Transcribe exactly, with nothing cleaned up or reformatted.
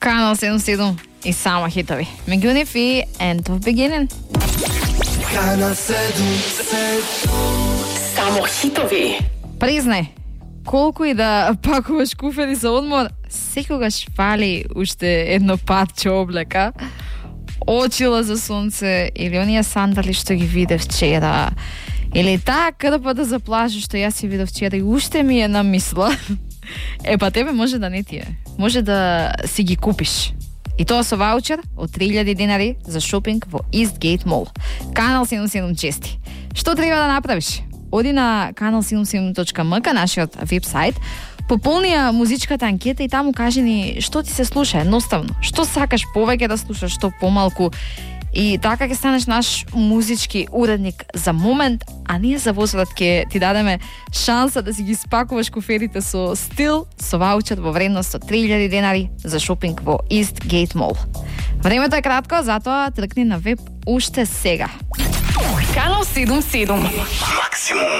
Канал седум седум и само хитови. Мегуниф и End of Beginning. Канал седум седум. Само хитови. Признај, колку и да пакуваш куфери за одмор, секогаш фали уште едно парче облека, очила за сонце или оние сандали што ги видев вчера, или таа крпата за плажа што јас си видов вчера и уште ми е намисла. Е, па тебе може да не ти е. Може да си ги купиш. И тоа со ваучер од три илјади денари за шопинг во Eastgate Mall. Канал седум седум чести. Што треба да направиш? Оди на канал седум седум точка ем ка, нашиот вебсайт, пополни ја музичката анкета и таму кажи ни што ти се слуша едноставно. Што сакаш повеќе да слушаш, што помалку. И така ќе станеш наш музички уредник за момент, а ние за возврат ќе ти дадеме шанса да си ги спакуваш куферите со стил, со ваучер во вредност од три илјади денари за шопинг во Eastgate Mall. Времето е кратко, затоа тркни на веб уште сега. Канал седум седум. Максимум.